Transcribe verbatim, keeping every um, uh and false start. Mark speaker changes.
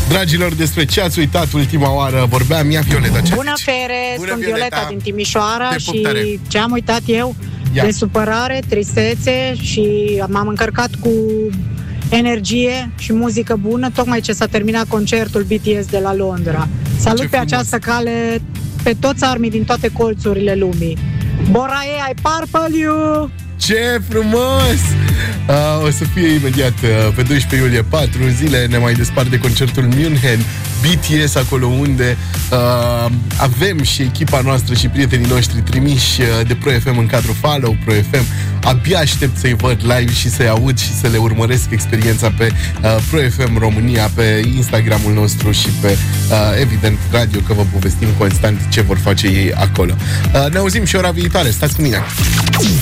Speaker 1: Dragilor, despre ce ați uitat ultima oară vorbeam, ia Violeta. Ce
Speaker 2: Bună,
Speaker 1: zici?
Speaker 2: Fere,
Speaker 1: Bună,
Speaker 2: sunt
Speaker 1: Violeta.
Speaker 2: Violeta din Timișoara.
Speaker 1: Te pup
Speaker 2: și
Speaker 1: tare.
Speaker 2: ce am uitat eu?
Speaker 1: Ia.
Speaker 2: De supărare, tristețe și m-am încărcat cu energie și muzică bună, tocmai ce s-a terminat concertul B T S de la Londra. Salut
Speaker 1: Ce
Speaker 2: pe
Speaker 1: frumos.
Speaker 2: această cale pe toți armii din toate colțurile lumii. Boraie, I purple you!
Speaker 1: Ce frumos! Uh, o să fie imediat uh, pe doisprezece iulie, patru zile ne mai despart de concertul München, B T S, acolo unde uh, avem și echipa noastră și prietenii noștri trimiși uh, de Pro F M în cadrul Follow Pro F M. Abia aștept să-i văd live și să-i aud și să le urmăresc experiența pe uh, Pro F M România, pe Instagramul nostru și pe, uh, evident, radio, că vă povestim constant ce vor face ei acolo. Uh, ne auzim și ora viitoare, stați cu mine!